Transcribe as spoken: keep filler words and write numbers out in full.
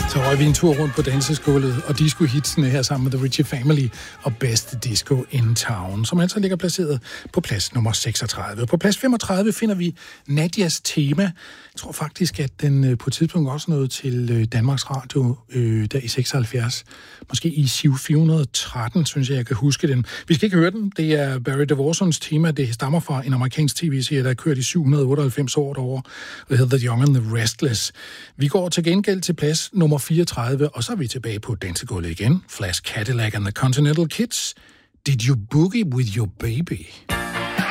Så røg vi en tur rundt på danseskålet og disco-hitsene her sammen med The Ritchie Family og Best Disco in Town, som altså ligger placeret på plads nummer seksogtredive. På plads femogtredive finder vi Nadias Tema. Jeg tror faktisk, at den på et tidspunkt også nåede til Danmarks Radio øh, der i seksoghalvfjerds. Måske i syv fire hundrede og tretten, synes jeg, jeg kan huske den. Vi skal ikke høre den. Det er Barry DeVorsons tema. Det stammer fra en amerikansk tv-serie, der er kørt i syv hundrede og otteoghalvfems år derovre. Det hedder The Young and the Restless. Vi går til gengæld til plads nummer fireogtredive, og så er vi tilbage på dansegulvet igen. Flash Cadillac and the Continental Kids. Did you boogie with your baby?